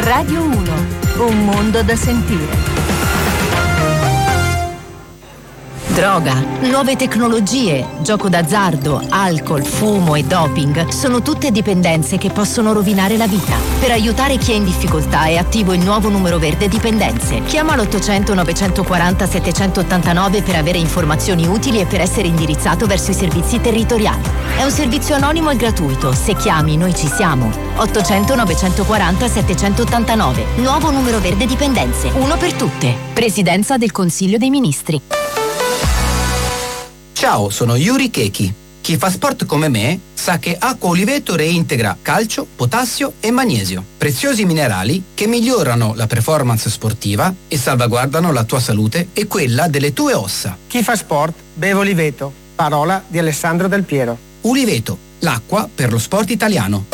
Radio 1, un mondo da sentire. Droga, nuove tecnologie, gioco d'azzardo, alcol, fumo e doping sono tutte dipendenze che possono rovinare la vita. Per aiutare chi è in difficoltà è attivo il nuovo numero verde dipendenze. Chiama l'800 940 789 per avere informazioni utili e per essere indirizzato verso i servizi territoriali. È un servizio anonimo e gratuito. Se chiami, noi ci siamo. 800 940 789. Nuovo numero verde dipendenze. Uno per tutte. Presidenza del Consiglio dei Ministri. Ciao, sono Yuri Keki. Chi fa sport come me sa che Acqua Oliveto reintegra calcio, potassio e magnesio, preziosi minerali che migliorano la performance sportiva e salvaguardano la tua salute e quella delle tue ossa. Chi fa sport beve Oliveto. Parola di Alessandro Del Piero. Oliveto, l'acqua per lo sport italiano.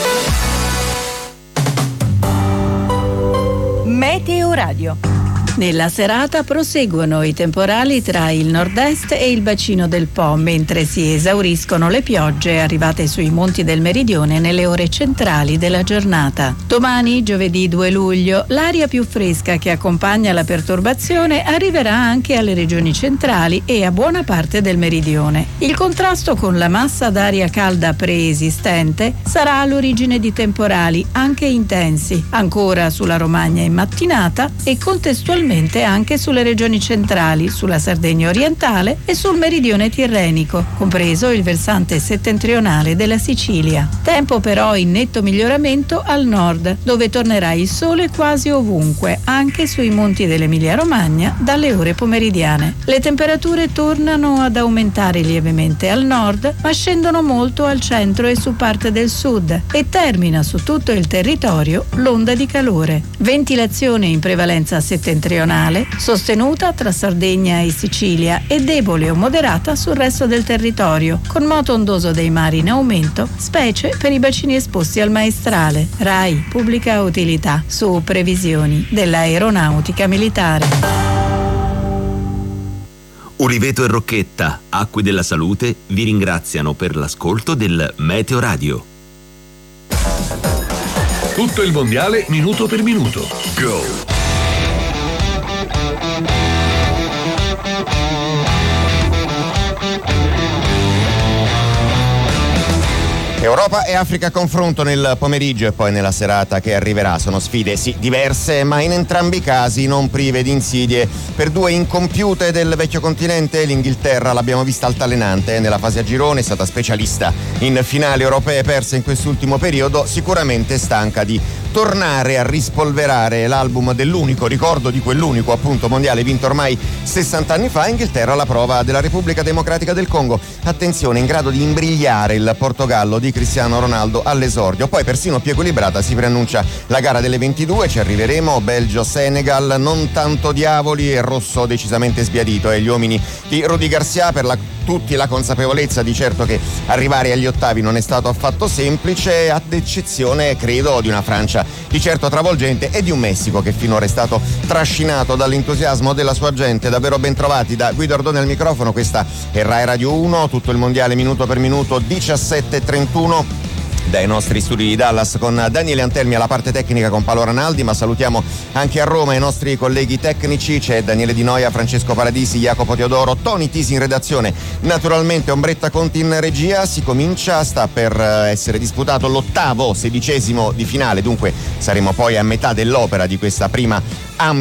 Meteo Radio. Nella serata proseguono i temporali tra il nord-est e il bacino del Po, mentre si esauriscono le piogge arrivate sui monti del meridione nelle ore centrali della giornata. Domani, giovedì 2 luglio, l'aria più fresca che accompagna la perturbazione arriverà anche alle regioni centrali e a buona parte del meridione. Il contrasto con la massa d'aria calda preesistente sarà all'origine di temporali anche intensi, ancora sulla Romagna in mattinata e contestualmente anche sulle regioni centrali, sulla Sardegna orientale e sul meridione tirrenico, compreso il versante settentrionale della Sicilia. Tempo però in netto miglioramento al nord, dove tornerà il sole quasi ovunque, anche sui monti dell'Emilia-Romagna dalle ore pomeridiane. Le temperature tornano ad aumentare lievemente al nord, ma scendono molto al centro e su parte del sud e termina su tutto il territorio l'onda di calore. Ventilazione in prevalenza settentrionale, sostenuta tra Sardegna e Sicilia e debole o moderata sul resto del territorio, con moto ondoso dei mari in aumento, specie per i bacini esposti al maestrale. RAI Pubblica Utilità, su previsioni dell'aeronautica militare. Oliveto e Rocchetta, Acque della Salute, vi ringraziano per l'ascolto del Meteo Radio. Tutto il mondiale minuto per minuto. Go! Europa e Africa a confronto nel pomeriggio e poi nella serata che arriverà. Sono sfide sì diverse, ma in entrambi i casi non prive di insidie. Per due incompiute del vecchio continente, l'Inghilterra l'abbiamo vista altalenante nella fase a girone, è stata specialista in finali europee perse in quest'ultimo periodo, sicuramente stanca di tornare a rispolverare l'album dell'unico, ricordo di quell'unico appunto mondiale vinto ormai 60 anni fa. Inghilterra alla prova della Repubblica Democratica del Congo, attenzione, in grado di imbrigliare il Portogallo di Cristiano Ronaldo all'esordio. Poi persino più equilibrata si preannuncia la gara delle 22, ci arriveremo. Belgio-Senegal, non tanto diavoli e rosso decisamente sbiadito, e gli uomini di Rudy Garcia, per tutti la consapevolezza di certo che arrivare agli ottavi non è stato affatto semplice, ad eccezione credo di una Francia di certo travolgente e di un Messico che finora è stato trascinato dall'entusiasmo della sua gente. Davvero ben trovati da Guido Ardone al microfono, questa è RAI Radio 1, tutto il mondiale minuto per minuto, 17:31 dai nostri studi di Dallas con Daniele Antelmi alla parte tecnica con Paolo Ranaldi, ma salutiamo anche a Roma i nostri colleghi tecnici, c'è Daniele Di Noia, Francesco Paradisi, Jacopo Teodoro, Tony Tisi in redazione, naturalmente Ombretta Conti in regia. Si comincia, sta per essere disputato l'8º, 16° di finale, dunque saremo poi a metà dell'opera di questa prima